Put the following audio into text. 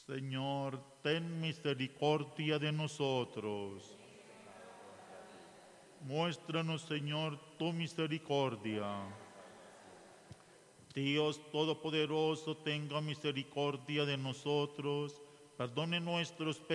Señor, ten misericordia de nosotros. Muéstranos, Señor, tu misericordia. Dios Todopoderoso, tenga misericordia de nosotros, perdone nuestros pecados